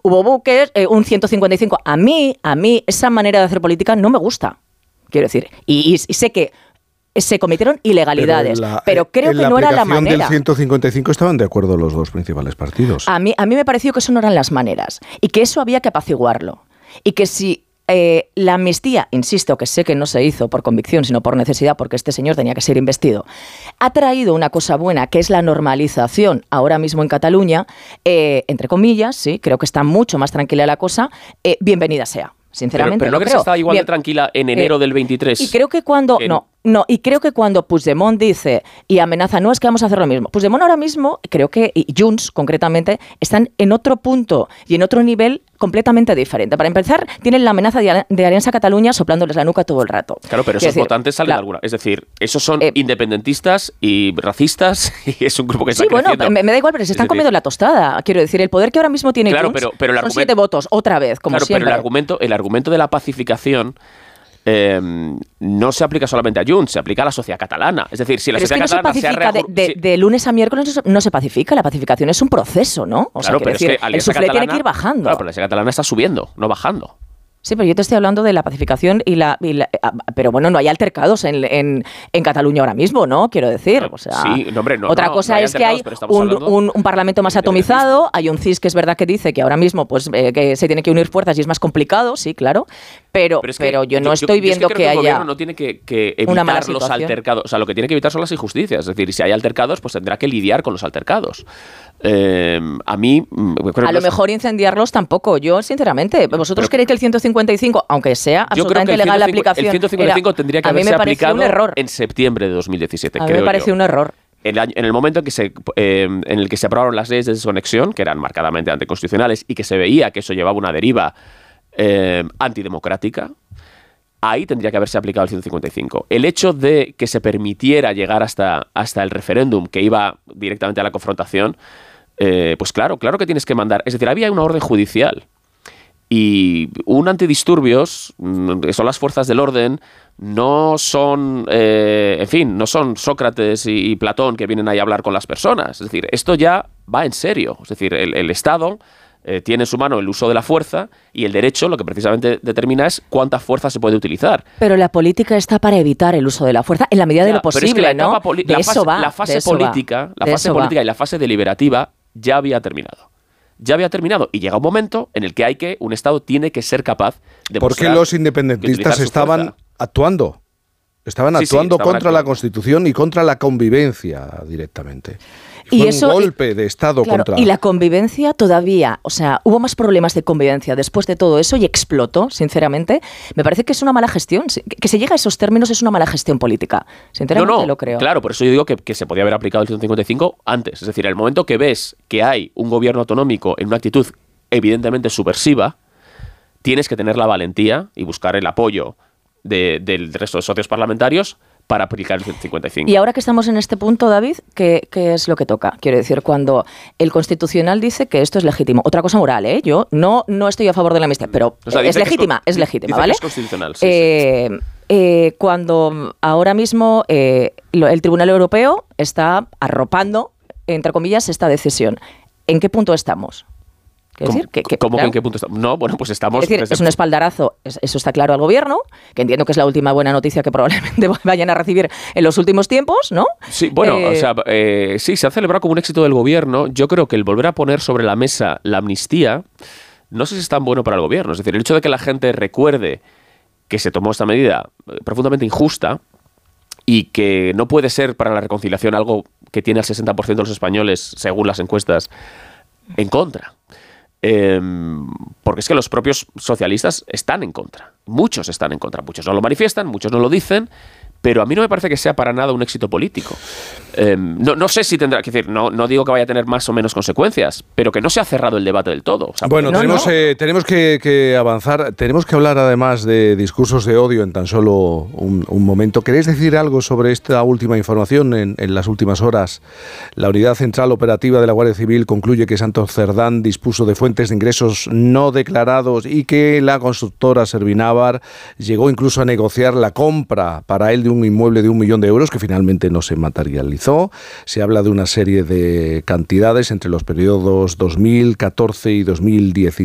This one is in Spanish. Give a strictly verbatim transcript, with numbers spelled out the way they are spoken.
hubo buques, eh, un ciento cincuenta y cinco. A mí, a mí, esa manera de hacer política no me gusta, quiero decir. Y, y, y sé que se cometieron ilegalidades, pero, la, pero creo que no era la manera. En la aplicación del ciento cincuenta y cinco estaban de acuerdo los dos principales partidos. A mí, a mí me pareció que eso no eran las maneras y que eso había que apaciguarlo. Y que si eh, la amnistía, insisto, que sé que no se hizo por convicción, sino por necesidad, porque este señor tenía que ser investido, ha traído una cosa buena, que es la normalización ahora mismo en Cataluña, eh, entre comillas, sí, creo que está mucho más tranquila la cosa, eh, bienvenida sea. Sinceramente, pero, pero no crees que estaba igual Bien, de tranquila en enero eh, del veintitrés. Y creo que cuando que... no, no, y creo que cuando Puigdemont dice y amenaza, no es que vamos a hacer lo mismo. Puigdemont ahora mismo, creo que y Junts concretamente están en otro punto y en otro nivel completamente diferente. Para empezar, tienen la amenaza de, de Alianza Cataluña soplándoles la nuca todo el rato. Claro, pero esos decir, votantes salen la, de alguna. Es decir, esos son eh, independentistas y racistas y es un grupo que está sí, creciendo. bueno, me, me da igual, pero se están decir, comiendo la tostada. Quiero decir, el poder que ahora mismo tiene claro, Junts pero, pero el son siete votos, otra vez, como claro, siempre. Pero el argumento, el argumento de la pacificación Eh, no se aplica solamente a Junts, se aplica a la sociedad catalana. Es decir, si la pero sociedad es que catalana no se pacifica de, de, si... de lunes a miércoles no se pacifica, la pacificación es un proceso, ¿no? O claro, sea, pero decir, es que el suflé catalana, tiene que ir bajando. Claro, pero la sociedad catalana está subiendo, no bajando. Sí, pero yo te estoy hablando de la pacificación y la... Y la pero bueno, no hay altercados en, en, en Cataluña ahora mismo, ¿no? Quiero decir, o sea... Sí, no, hombre, no, otra no, cosa no hay es que hay un, un, un parlamento más atomizado, hay un C I S que es verdad que dice que ahora mismo pues eh, que se tiene que unir fuerzas y es más complicado, sí, claro, pero, pero, es que pero yo no yo, estoy yo, viendo yo es que, que, que el haya... no tiene que, que evitar los altercados, o sea, lo que tiene que evitar son las injusticias, es decir, si hay altercados, pues tendrá que lidiar con los altercados. Eh, a mí... A lo mejor incendiarlos tampoco, yo sinceramente, vosotros pero, creéis que el ciento cincuenta y cinco, aunque sea absolutamente el legal la aplicación... El ciento cincuenta y cinco era, tendría que haberse aplicado en septiembre de dos mil diecisiete, a mí creo me pareció yo. un error. El año, en el momento en, que se, eh, en el que se aprobaron las leyes de desconexión, que eran marcadamente anticonstitucionales, y que se veía que eso llevaba una deriva eh, antidemocrática, ahí tendría que haberse aplicado el ciento cincuenta y cinco. El hecho de que se permitiera llegar hasta, hasta el referéndum, que iba directamente a la confrontación, eh, pues claro, claro que tienes que mandar. Es decir, había una orden judicial. Y un antidisturbios, son las fuerzas del orden, no son, eh, en fin, no son Sócrates y, y Platón que vienen ahí a hablar con las personas. Es decir, esto ya va en serio. Es decir, el, el Estado eh, tiene en su mano el uso de la fuerza y el derecho lo que precisamente determina es cuánta fuerza se puede utilizar. Pero la política está para evitar el uso de la fuerza en la medida ya, de lo posible, pero es que la ¿no? Poli- de la eso fase, va. La fase de eso política, va. la de fase política va. y la fase deliberativa ya había terminado. Ya había terminado y llega un momento en el que hay que un Estado tiene que ser capaz de ¿Por qué los independentistas estaban actuando? Estaban sí, actuando sí, estaban contra actuando. la Constitución y contra la convivencia directamente. Y Fue eso, un golpe de Estado claro, contra... Y la convivencia todavía, o sea, hubo más problemas de convivencia después de todo eso y explotó, sinceramente. Me parece que es una mala gestión. Que se llegue a esos términos es una mala gestión política. Sinceramente no, no, lo creo. Claro, por eso yo digo que, que se podía haber aplicado el ciento cincuenta y cinco antes. Es decir, el momento que ves que hay un gobierno autonómico en una actitud evidentemente subversiva, tienes que tener la valentía y buscar el apoyo de, del resto de socios parlamentarios para aplicar el ciento cincuenta y cinco. Y ahora que estamos en este punto, David, ¿qué, ¿qué es lo que toca? Quiero decir, cuando el Constitucional dice que esto es legítimo. Otra cosa moral, ¿eh? Yo no, no estoy a favor de la amnistía, pero o sea, es legítima, es, es legítima, ¿vale? Es constitucional, sí, eh, sí. Eh, cuando ahora mismo eh, el Tribunal Europeo está arropando, entre comillas, esta decisión. ¿En qué punto estamos? ¿Cómo, decir, que, que, ¿cómo claro. que en qué punto estamos? No, bueno, pues estamos... Es decir, desde... es un espaldarazo, eso está claro al gobierno, que entiendo que es la última buena noticia que probablemente vayan a recibir en los últimos tiempos, ¿no? Sí, bueno, eh... o sea, eh, sí, se ha celebrado como un éxito del gobierno. Yo creo que el volver a poner sobre la mesa la amnistía, no sé si es tan bueno para el gobierno. Es decir, el hecho de que la gente recuerde que se tomó esta medida profundamente injusta y que no puede ser para la reconciliación algo que tiene el sesenta por ciento de los españoles, según las encuestas, en contra. Eh, porque es que los propios socialistas están en contra. Muchos están en contra. Muchos no lo manifiestan, muchos no lo dicen, pero a mí no me parece que sea para nada un éxito político. Eh, no, no sé si tendrá que decir, no, no digo que vaya a tener más o menos consecuencias, pero que no se ha cerrado el debate del todo. O sea, bueno, no, tenemos, no. Eh, tenemos que, que avanzar, tenemos que hablar además de discursos de odio en tan solo un, un momento. ¿Queréis decir algo sobre esta última información? En, en las últimas horas, la Unidad Central Operativa de la Guardia Civil concluye que Santos Cerdán dispuso de fuentes de ingresos no declarados y que la constructora Servinávar llegó incluso a negociar la compra para él de un inmueble de un millón de euros que finalmente no se materializó. Se habla de una serie de cantidades entre los periodos dos mil catorce y dos mil dieciséis.